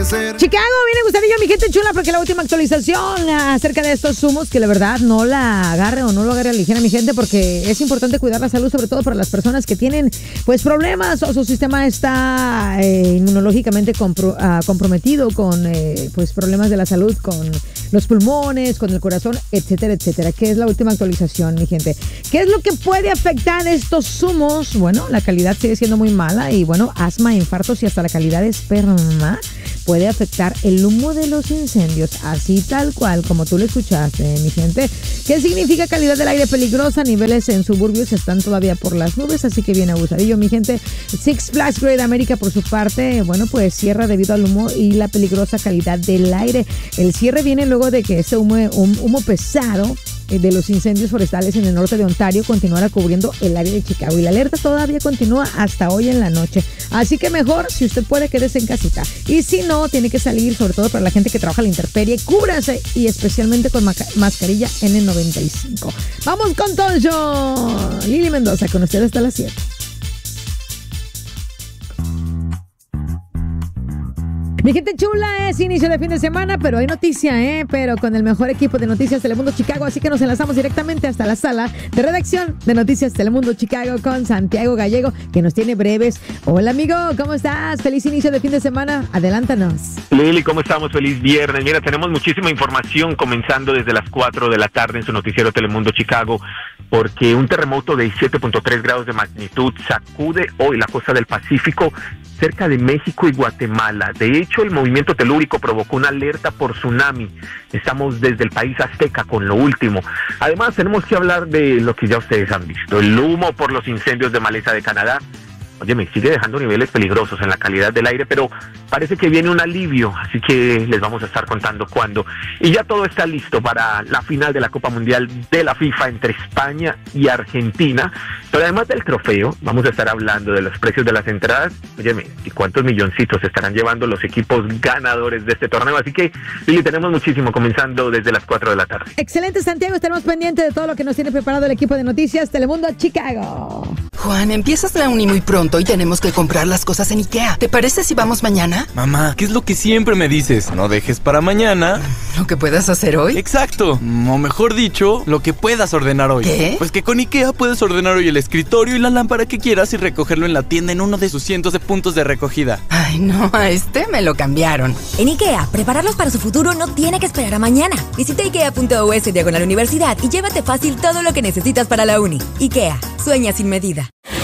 Chicago, viene gustadillo, mi gente chula, porque la última actualización acerca de estos zumos, que la verdad no la agarre o no lo agarre a la ligera, mi gente, porque es importante cuidar la salud, sobre todo para las personas que tienen pues problemas o su sistema está inmunológicamente comprometido con pues problemas de la salud, con los pulmones, con el corazón, etcétera, etcétera. ¿Qué es la última actualización, mi gente? ¿Qué es lo que puede afectar estos zumos? Bueno, la calidad sigue siendo muy mala y bueno, asma, infartos y hasta la calidad de esperma puede afectar el humo de los incendios, así tal cual como tú lo escuchaste, mi gente. ¿Qué significa calidad del aire peligrosa? Niveles en suburbios están todavía por las nubes, así que viene abusadillo, mi gente. Six Flags Great America, por su parte, bueno, pues cierra debido al humo y la peligrosa calidad del aire. El cierre viene luego de que este humo pesado de los incendios forestales en el norte de Ontario continuara cubriendo el área de Chicago y la alerta todavía continúa hasta hoy en la noche, así que mejor, si usted puede, quédese en casita, y si no, tiene que salir, sobre todo para la gente que trabaja a la intemperie, cúbrase, y especialmente con mascarilla N95. Vamos con Toncho Lili Mendoza, con ustedes hasta las 7. Mi gente chula, es inicio de fin de semana, pero hay noticia, pero con el mejor equipo de Noticias Telemundo Chicago, así que nos enlazamos directamente hasta la sala de redacción de Noticias Telemundo Chicago con Santiago Gallego, que nos tiene breves. Hola, amigo, ¿cómo estás? Feliz inicio de fin de semana, adelántanos. Lili, ¿cómo estamos? Feliz viernes. Mira, tenemos muchísima información comenzando desde las 4 de la tarde en su noticiero Telemundo Chicago, porque un terremoto de 7.3 grados de magnitud sacude hoy la costa del Pacífico, cerca de México y Guatemala. De hecho, el movimiento telúrico provocó una alerta por tsunami. Estamos desde el país azteca con lo último. Además, tenemos que hablar de lo que ya ustedes han visto, el humo por los incendios de maleza de Canadá. Oye, me sigue dejando niveles peligrosos en la calidad del aire, pero parece que viene un alivio, así que les vamos a estar contando cuándo. Y ya todo está listo para la final de la Copa Mundial de la FIFA entre España y Argentina. Pero además del trofeo, vamos a estar hablando de los precios de las entradas. Óyeme, ¿y cuántos milloncitos estarán llevando los equipos ganadores de este torneo? Así que, Lili, tenemos muchísimo comenzando desde las 4 de la tarde. Excelente, Santiago. Estaremos pendientes de todo lo que nos tiene preparado el equipo de Noticias Telemundo Chicago. Juan, empiezas la uni muy pronto y tenemos que comprar las cosas en IKEA. ¿Te parece si vamos mañana? Mamá, ¿qué es lo que siempre me dices? No dejes para mañana ¿Lo que puedas hacer hoy? Exacto, o mejor dicho, lo que puedas ordenar hoy. ¿Qué? Pues que con IKEA puedes ordenar hoy el escritorio y la lámpara que quieras y recogerlo en la tienda en uno de sus cientos de puntos de recogida. Ay, no, a este me lo cambiaron. En IKEA, prepararlos para su futuro no tiene que esperar a mañana. Visita IKEA.us/universidad y llévate fácil todo lo que necesitas para la uni. IKEA, sueña sin medida.